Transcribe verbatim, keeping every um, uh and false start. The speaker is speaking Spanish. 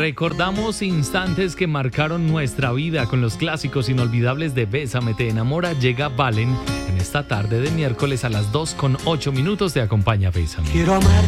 Recordamos instantes que marcaron nuestra vida con los clásicos inolvidables de Bésame, te enamora. Llega Valen en esta tarde de miércoles a las dos con ocho minutos. Te acompaña Bésame. Quiero amar